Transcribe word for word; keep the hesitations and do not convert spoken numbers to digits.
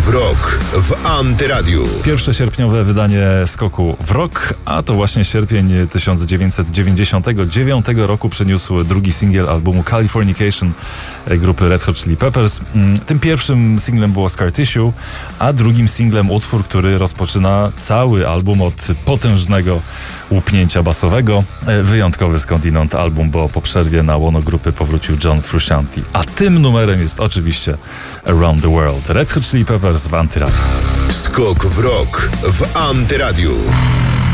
w rok w Antyradiu. Pierwsze sierpniowe wydanie Skoku w rok, a to właśnie sierpień tysiąc dziewięćset dziewięćdziesiątego dziewiątego roku przyniósł drugi singiel albumu Californication grupy Red Hot Chili Peppers. Tym pierwszym singlem było Scar Tissue, a drugim singlem utwór, który rozpoczyna cały album od potężnego łupnięcia basowego. Wyjątkowy skądinąd album, bo po przerwie na łono grupy powrócił John Frusciante. A tym numerem jest oczywiście Around the World. Red Hot Chili Peppers w Antyradiu. Skok w rok w Antyradiu.